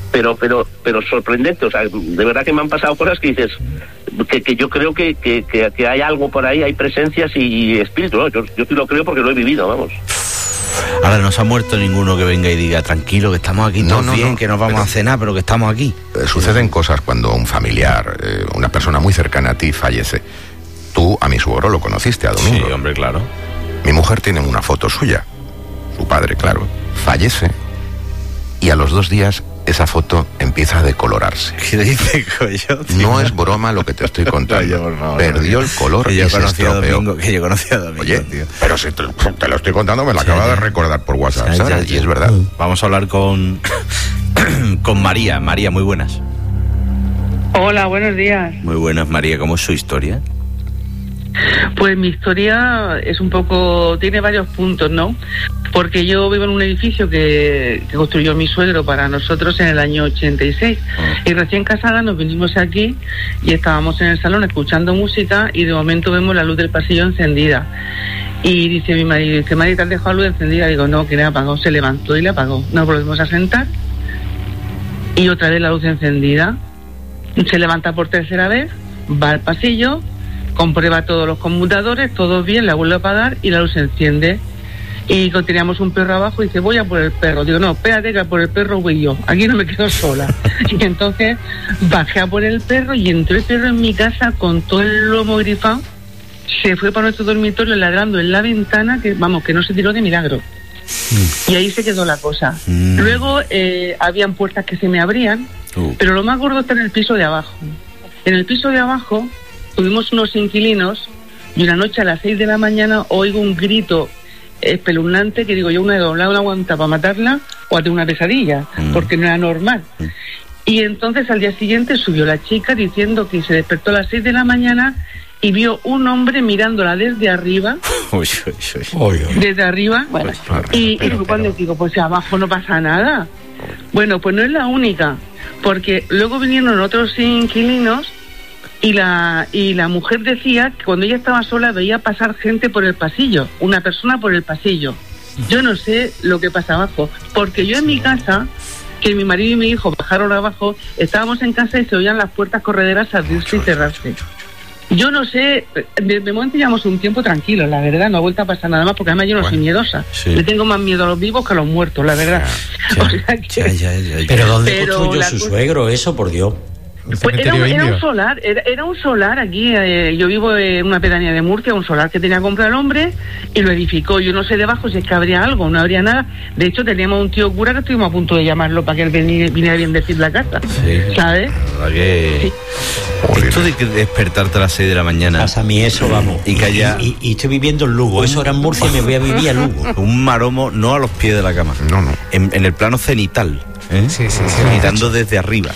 pero sorprendente. O sea, de verdad que me han pasado cosas que dices que yo creo que hay algo por ahí, hay presencias y espíritu, ¿no? Yo sí lo creo porque lo he vivido, vamos. Ahora no se ha muerto ninguno que venga y diga tranquilo, que estamos aquí todos bien, que nos vamos a cenar, pero que estamos aquí. Suceden cosas cuando un familiar, una persona muy cercana a ti fallece. Tú a mi suegro lo conociste, a Domingo. Sí, hombre, claro. Mi mujer tiene una foto suya, su padre, claro, fallece y a los 2 días esa foto empieza a decolorarse. ¿Qué dice, Coyote? No es broma lo que te estoy contando. No, perdió el color y se estropeó. Que yo conocía a Domingo, oye, tío. Pero si te lo estoy contando, me lo acaba de recordar por WhatsApp, ¿sabes? Y es verdad. Vamos a hablar con María. María, muy buenas. Hola, buenos días. Muy buenas, María. ¿Cómo es su historia? Pues mi historia es un poco, tiene varios puntos, ¿no? Porque yo vivo en un edificio que construyó mi suegro para nosotros en el año 86. Y recién casada nos vinimos aquí y estábamos en el salón escuchando música y de momento vemos la luz del pasillo encendida. Y dice mi marido, ¿te has dejado la luz encendida? Digo, no, que la apagó. Se levantó y la apagó. Nos volvemos a sentar y otra vez la luz encendida. Se levanta por tercera vez, va al pasillo, comprueba todos los conmutadores, todo bien, la vuelve a apagar y la luz se enciende. Y teníamos un perro abajo y dice, voy a por el perro. Digo, no, espérate que a por el perro voy yo, aquí no me quedo sola. Y entonces bajé a por el perro y entró el perro en mi casa con todo el lomo grifado, se fue para nuestro dormitorio ladrando en la ventana, que vamos, que no se tiró de milagro. Y ahí se quedó la cosa. Luego habían puertas que se me abrían, pero lo más gordo está en el piso de abajo. En el piso de abajo tuvimos unos inquilinos y una noche a las 6 de la mañana oigo un grito espeluznante que digo yo, una de dos, la aguanta para matarla o a tener una pesadilla, porque no era normal. Y entonces al día siguiente subió la chica diciendo que se despertó a las 6 de la mañana y vio un hombre mirándola desde arriba. Desde arriba. Bueno, y cuando digo, pues abajo no pasa nada. Bueno, pues no es la única, porque luego vinieron otros inquilinos y la mujer decía que cuando ella estaba sola veía pasar gente por el pasillo, una persona por el pasillo. Yo no sé lo que pasa abajo, porque yo en mi casa, que mi marido y mi hijo bajaron abajo, estábamos en casa y se oían las puertas correderas abrirse y cerrarse. Yo no sé, de momento llevamos un tiempo tranquilo, la verdad, no ha vuelto a pasar nada más, porque además yo no soy miedosa. Sí. Le tengo más miedo a los vivos que a los muertos, la verdad. Pero ¿dónde construyó su suegro eso, por Dios? Pues era un solar aquí, yo vivo en una pedanía de Murcia, un solar que tenía que comprar el hombre y lo edificó. Yo no sé debajo si es que habría algo, no habría nada. De hecho teníamos un tío cura que estuvimos a punto de llamarlo para que él viniera a bien decir la casa, ¿sabes? La que... sí. Esto de despertarte a las 6 de la mañana. Pasa a mí eso, vamos. Y que haya... y estoy viviendo en Lugo, eso era en Murcia y me voy a vivir a Lugo. Un maromo, no a los pies de la cama. No. En el plano cenital. Sí. Mirando desde arriba.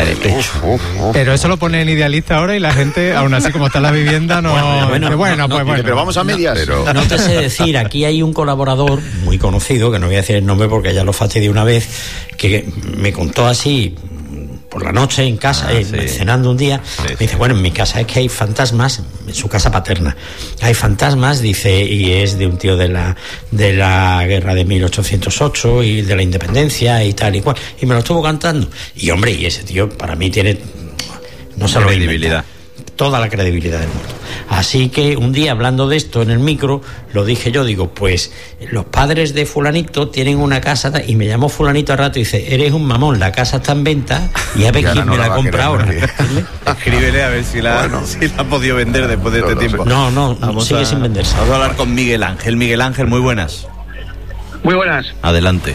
Pero eso lo pone en Idealista ahora y la gente, aún así como está la vivienda, no... Bueno. Pero vamos a medias. No te sé decir, aquí hay un colaborador muy conocido, que no voy a decir el nombre porque ya lo fastidié una vez, que me contó así por la noche en casa, cenando un día, me dice, bueno, en mi casa es que hay fantasmas, en su casa paterna, hay fantasmas, dice, y es de un tío de la guerra de 1808 y de la independencia y tal y cual, y me lo estuvo cantando, y hombre, y ese tío para mí tiene, no se lo credibilidad, toda la credibilidad del mundo. Así que un día hablando de esto en el micro, lo dije yo, digo, pues los padres de fulanito tienen una casa, y me llamó fulanito al rato y dice, eres un mamón, la casa está en venta y a ver quién me la compra ahora. Escríbele a ver si la ha podido vender después de este tiempo. No, sigue sin venderse. Vamos a hablar con Miguel Ángel. Miguel Ángel, muy buenas. Muy buenas. Adelante.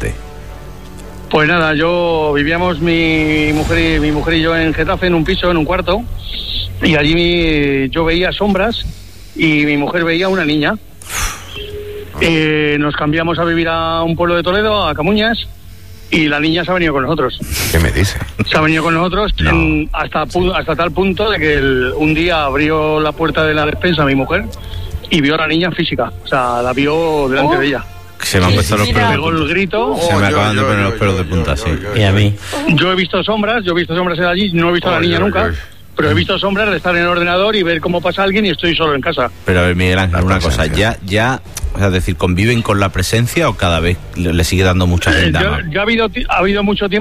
Pues nada, vivíamos mi mujer y yo en Getafe, en un piso, en un cuarto, y allí yo veía sombras y mi mujer veía una niña. Nos cambiamos a vivir a un pueblo de Toledo, a Camuñas, y la niña se ha venido con nosotros. ¿Qué me dice? Se ha venido con nosotros hasta tal punto de que un día abrió la puerta de la despensa a mi mujer y vio a la niña física, o sea, la vio delante de ella. Se me han puesto los pelos de punta. El grito. Se me acaban de poner los pelos de punta, sí. Y a mí. Yo he visto sombras allí, no he visto a la niña nunca, pero he visto sombras de estar en el ordenador y ver cómo pasa alguien y estoy solo en casa. Pero a ver, Miguel Ángel, una cosa, ya, o sea, es decir, ¿conviven con la presencia o cada vez le sigue dando mucha agenda? Ya ha habido mucho tiempo